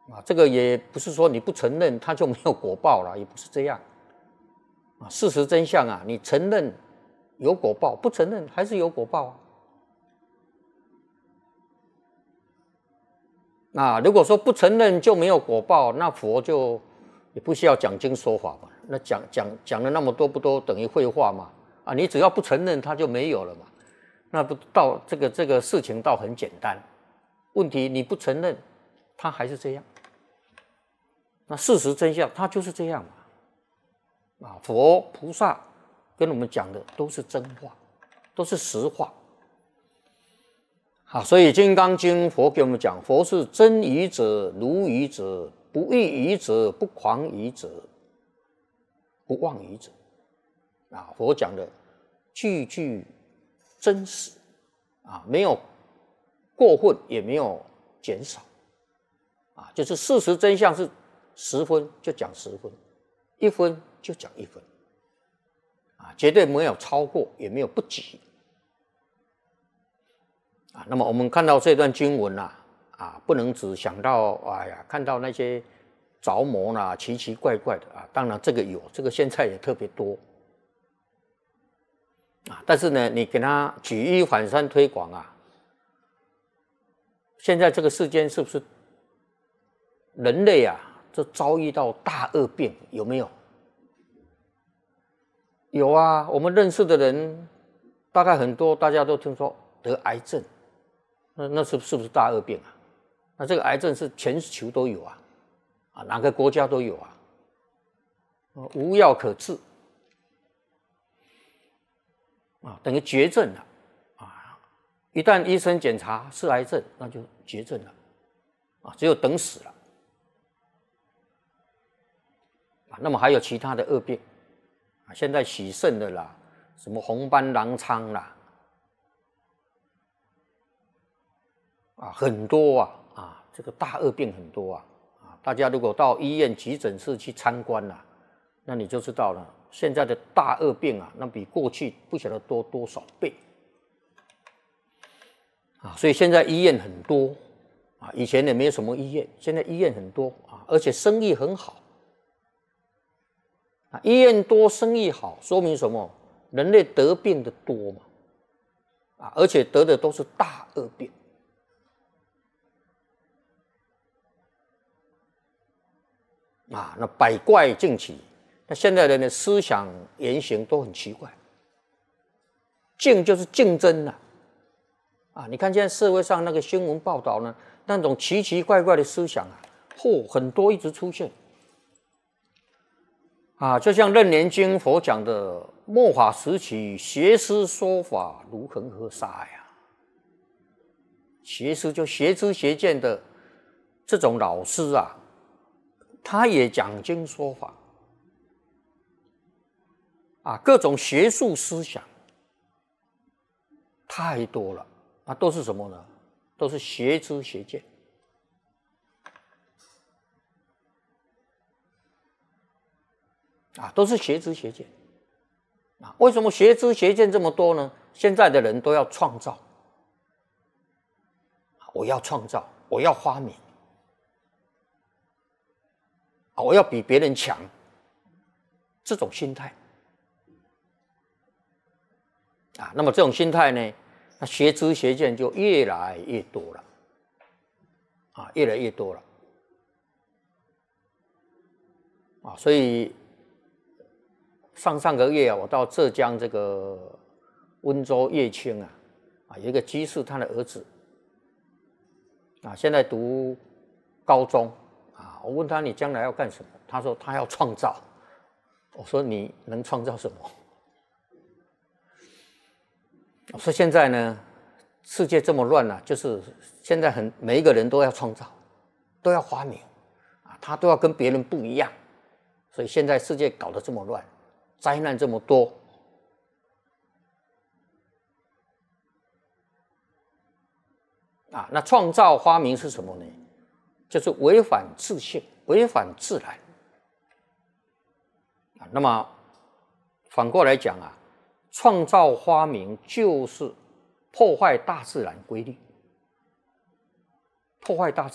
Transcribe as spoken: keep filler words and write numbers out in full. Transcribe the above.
啊，这个也不是说你不承认它就没有果报了，也不是这样。啊，事实真相啊，你承认有果报，不承认还是有果报啊。那如果说不承认就没有果报，那佛就也不需要讲经说法嘛。那讲讲讲了那么多，不都等于废话嘛？啊，你只要不承认，它就没有了嘛。那不到这个这个事情倒很简单。问题你不承认，它还是这样。那事实真相，它就是这样嘛。啊，佛菩萨跟我们讲的都是真话，都是实话。好，所以《金刚经》佛给我们讲，佛是真语者、如语者、不异语者、不诳语者、不妄语者。啊，佛讲的句句真实，啊，没有过分，也没有减少。啊，就是事实真相是十分就讲十分，一分就讲一分。啊，绝对没有超过，也没有不及。啊，那么我们看到这段经文啊，啊，不能只想到哎呀，看到那些着魔啦、奇奇怪怪的啊，当然这个有，这个现在也特别多啊。但是呢，你给他举一反三推广啊，现在这个世间是不是人类啊，这遭遇到大恶病有没有？有啊，我们认识的人大概很多，大家都听说得癌症。那那是是不是大恶病啊？那这个癌症是全球都有啊，啊哪个国家都有啊，无药可治啊，等于绝症了啊！一旦医生检查是癌症，那就绝症了啊，只有等死了啊。那么还有其他的恶病啊，现在洗肾的啦，什么红斑狼疮啦。啊，很多啊，啊，这个大恶病很多啊，啊，大家如果到医院急诊室去参观了、啊，那你就知道了，现在的大恶病啊，那比过去不晓得多多少倍，啊，所以现在医院很多，啊，以前也没有什么医院，现在医院很多啊，而且生意很好，啊，医院多，生意好，说明什么？人类得病的多嘛，啊，而且得的都是大恶病。啊，那百怪尽起，那现在人的思想言行都很奇怪。竞就是竞争呐、啊，啊，你看现在社会上那个新闻报道呢，那种奇奇怪怪的思想啊，嚯、哦，很多一直出现。啊，就像《楞严经》佛讲的，末法时期，邪师说法如恒河沙呀。邪师就邪知邪见的这种老师啊。他也讲经说法啊，各种学术思想太多了啊，都是什么呢？都是邪知邪见啊，都是邪知邪见啊。为什么邪知邪见这么多呢？现在的人都要创造，我要创造，我要发明。我要比别人强，这种心态啊，那么这种心态呢，那邪知邪见就越来越多了，啊，越来越多了，啊，所以上上个月啊，我到浙江这个温州乐清啊，啊，有一个居士，他的儿子啊，现在读高中。啊，我问他你将来要干什么？他说他要创造。我说你能创造什么？我说现在呢，世界这么乱啊，就是现在很每一个人都要创造，都要发明啊，他都要跟别人不一样，所以现在世界搞得这么乱，灾难这么多。啊，那创造发明是什么呢？就是违反自性，违反自然。啊，那么反过来讲啊，创造发明就是破坏大自然规律，破坏大自然。